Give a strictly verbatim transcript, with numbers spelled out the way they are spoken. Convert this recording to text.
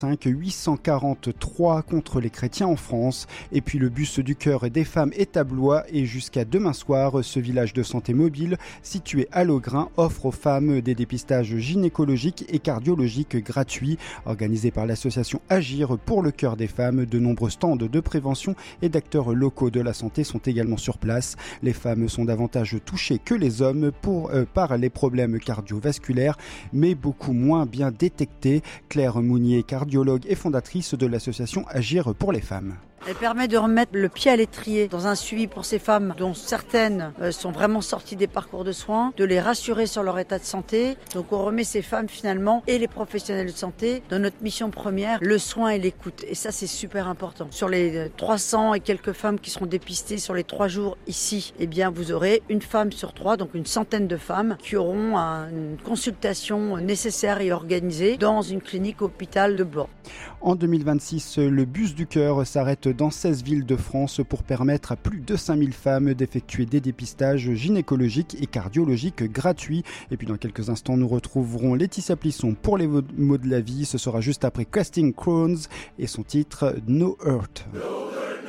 huit cent quarante-trois contre les chrétiens en France. Et puis le bus du cœur des femmes est à Blois et jusqu'à demain soir, ce village de santé mobile situé à Logrin offre aux femmes des dépistages gynécologiques et cardiologiques gratuits. Organisés par l'association Agir pour le cœur des femmes, de nombreux stands de prévention et d'acteurs locaux de la santé sont également sur place. Les femmes sont davantage touchées que les hommes pour, euh, par les problèmes cardiovasculaires, mais beaucoup moins bien détectés. Claire Mounier, cardiologue et fondatrice de l'association Agir pour les femmes. Elle permet de remettre le pied à l'étrier dans un suivi pour ces femmes dont certaines sont vraiment sorties des parcours de soins, de les rassurer sur leur état de santé. Donc on remet ces femmes finalement et les professionnels de santé dans notre mission première, le soin et l'écoute. Et ça c'est super important. Sur les trois cents et quelques femmes qui seront dépistées sur les trois jours ici, eh bien vous aurez une femme sur trois, donc une centaine de femmes qui auront une consultation nécessaire et organisée dans une clinique hôpital de Blois. En deux mille vingt-six, le bus du cœur s'arrête dans seize villes de France pour permettre à plus de cinq mille femmes d'effectuer des dépistages gynécologiques et cardiologiques gratuits. Et puis dans quelques instants, nous retrouverons Laetitia Plisson pour les mots de la vie. Ce sera juste après Casting Crowns et son titre No Hurt.